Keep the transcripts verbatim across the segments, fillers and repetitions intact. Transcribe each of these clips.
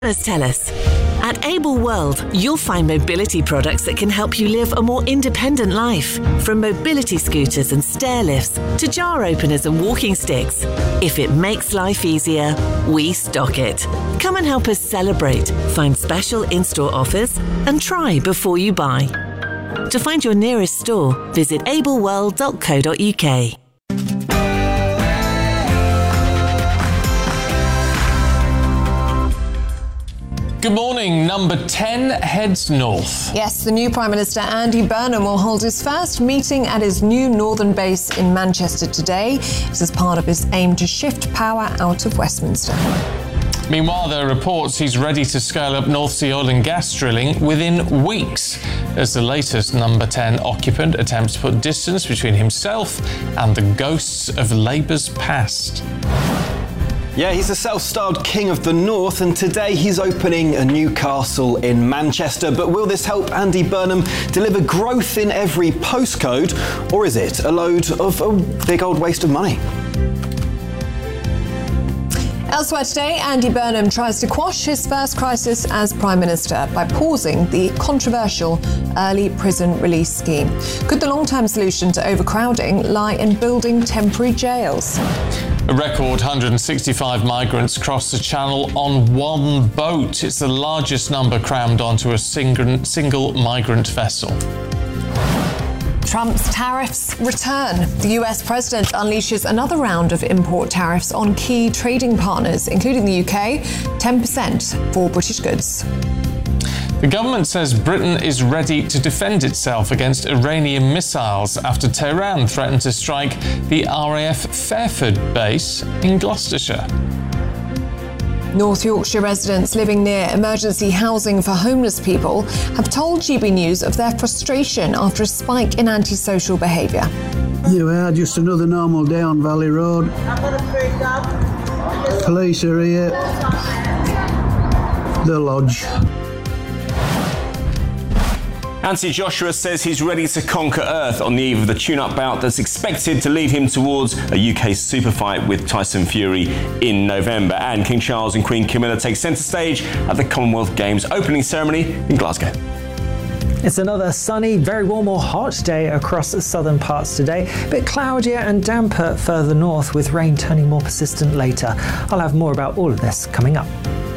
Tell us. At Able World, you'll find mobility products that can help you live a more independent life. From mobility scooters and stair lifts to jar openers and walking sticks. If it makes life easier, we stock it. Come and help us celebrate, find special in-store offers, and try before you buy. To find your nearest store, visit able world dot co dot U K. Good morning. Number ten heads north. Yes, the new Prime Minister Andy Burnham will hold his first meeting at his new northern base in Manchester today. This is part of his aim to shift power out of Westminster. Meanwhile, there are reports he's ready to scale up North Sea oil and gas drilling within weeks, as the latest Number ten occupant attempts to put distance between himself and the ghosts of Labour's past. Yeah, he's a self-styled King of the North, and today he's opening a new castle in Manchester. But will this help Andy Burnham deliver growth in every postcode, or is it a load of a big old waste of money? Elsewhere today, Andy Burnham tries to quash his first crisis as Prime Minister by pausing the controversial early prison release scheme. Could the long-term solution to overcrowding lie in building temporary jails? A record one hundred sixty-five migrants crossed the Channel on one boat. It's the largest number crammed onto a single, single migrant vessel. Trump's tariffs return. The U S president unleashes another round of import tariffs on key trading partners, including the U K, ten percent for British goods. The government says Britain is ready to defend itself against Iranian missiles after Tehran threatened to strike the R A F Fairford base in Gloucestershire. North Yorkshire residents living near emergency housing for homeless people have told G B News of their frustration after a spike in antisocial behaviour. You are just another normal day on Valley Road. Police are here. The lodge. Anthony Joshua says he's ready to conquer Earth on the eve of the tune-up bout that's expected to lead him towards a U K super fight with Tyson Fury in November. And King Charles and Queen Camilla take centre stage at the Commonwealth Games opening ceremony in Glasgow. It's another sunny, very warm or hot day across the southern parts today, a bit cloudier and damper further north, with rain turning more persistent later. I'll have more about all of this coming up.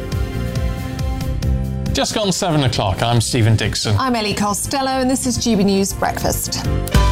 Just gone seven o'clock. I'm Stephen Dixon. I'm Ellie Costello, and this is G B News Breakfast.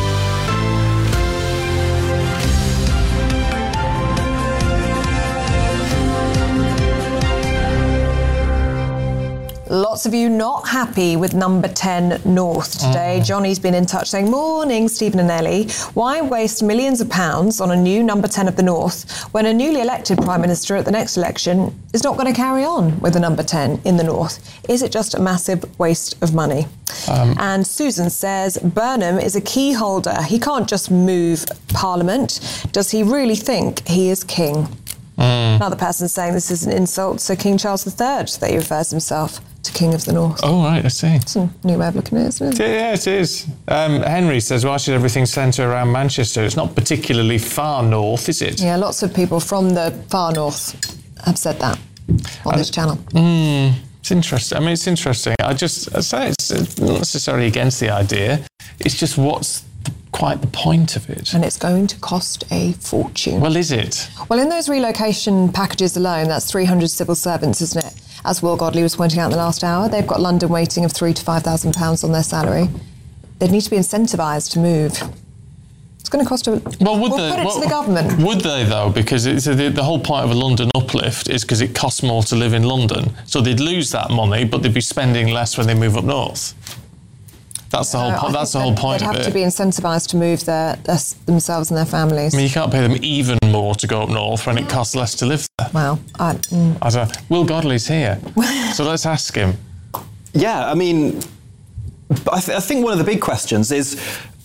Lots of you not happy with Number ten North today. Mm. Johnny's been in touch saying, morning, Stephen and Ellie. Why waste millions of pounds on a new Number ten of the North when a newly elected Prime Minister at the next election is not going to carry on with the Number ten in the North? Is it just a massive waste of money? Um, and Susan says, Burnham is a key holder. He can't just move Parliament. Does he really think he is king? Mm. Another person saying this is an insult to King Charles the Third that he refers himself to King of the North. Oh, right, I see. It's a new way of looking at it, isn't it? Yeah, it is. Um, Henry says, why should everything centre around Manchester? It's not particularly far north, is it? Yeah, lots of people from the far north have said that on uh, this channel. Mm, it's interesting. I mean, it's interesting. I just I say it's not necessarily against the idea. It's just what's the, quite the point of it. And it's going to cost a fortune. Well, is it? Well, in those relocation packages alone, that's three hundred civil servants, isn't it? As Will Godley was pointing out in the last hour, they've got London waiting of three to five thousand pounds on their salary. They'd need to be incentivised to move. It's going to cost a. Well, would we'll they? put it well, to the government. Would they though? Because it's the, the whole point of a London uplift is because it costs more to live in London, so they'd lose that money, but they'd be spending less when they move up north. That's the whole. Uh, Po- that's the whole point they'd of it. have to be incentivised to move their, their themselves and their families. I mean, you can't pay them even more to go up north when it costs less to live there. Wow. I, mm. I don't. Will Godley's here, so let's ask him. Yeah, I mean, I, th- I think one of the big questions is,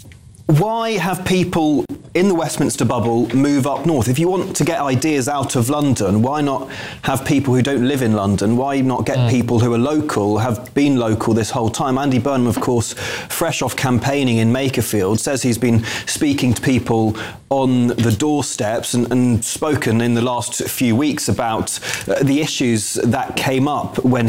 Why have people in the Westminster bubble move up north? If you want to get ideas out of London, why not have people who don't live in London? Why not get mm. people who are local, have been local this whole time? Andy Burnham, of course, fresh off campaigning in Makerfield, says he's been speaking to people on the doorsteps and, and spoken in the last few weeks about uh, the issues that came up when